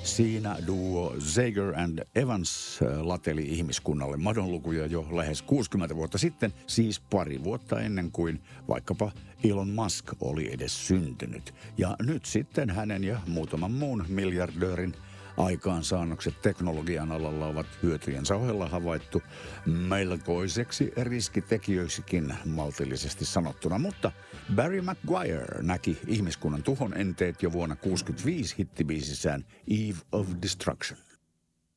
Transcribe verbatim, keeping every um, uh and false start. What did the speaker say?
Siinä duo Zager and Evans lateli ihmiskunnalle madonlukuja jo lähes kuusikymmentä vuotta sitten, siis pari vuotta ennen kuin vaikkapa Elon Musk oli edes syntynyt. Ja nyt sitten hänen ja muutaman muun miljardöörin aikaansaannokset teknologian alalla ovat hyötyjensä ohella havaittu melkoiseksi riskitekijöiksikin maltillisesti sanottuna. Mutta Barry Maguire näki ihmiskunnan tuhon enteet jo vuonna tuhatyhdeksänsataakuusikymmentäviisi hittibiisissään Eve of Destruction.